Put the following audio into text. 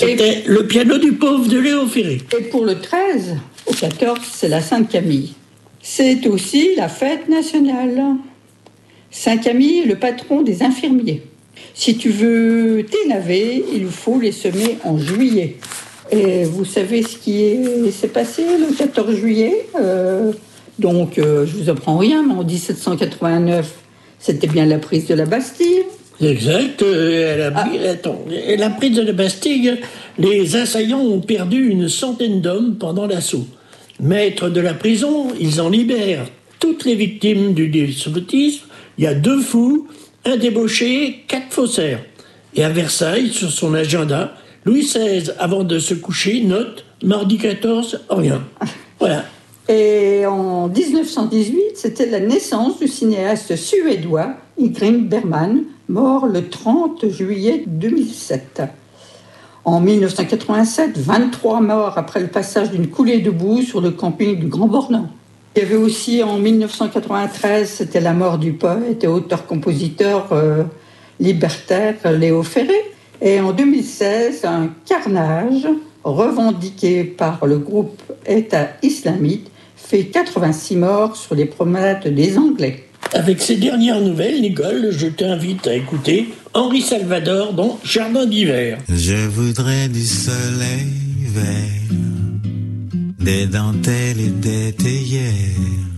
C'était le piano du pauvre de Léo Ferré. Et pour le 13, au 14, c'est la Sainte-Camille. C'est aussi la fête nationale. Saint-Camille est le patron des infirmiers. Si tu veux tes navets, il faut les semer en juillet. Et vous savez ce qui s'est passé le 14 juillet je vous apprends rien, mais en 1789, c'était bien la prise de la Bastille. Exact. La prise de la Bastille, les assaillants ont perdu une centaine d'hommes pendant l'assaut. Maîtres de la prison, ils en libèrent toutes les victimes du despotisme. Il y a 2 fous, un débauché, 4 faussaires. Et à Versailles, sur son agenda, Louis XVI, avant de se coucher, note « Mardi 14, rien ». Voilà. Et en 1918, c'était la naissance du cinéaste suédois Ingrid Bergman, mort le 30 juillet 2007. En 1987, 23 morts après le passage d'une coulée de boue sur le camping du Grand Bornand. Il y avait aussi en 1993, c'était la mort du poète et auteur-compositeur libertaire Léo Ferré. Et en 2016, un carnage revendiqué par le groupe État islamique fait 86 morts sur les promenades des Anglais. Avec ces dernières nouvelles, Nicole, je t'invite à écouter Henri Salvador dans Jardin d'hiver. Je voudrais du soleil vert, des dentelles et des théières,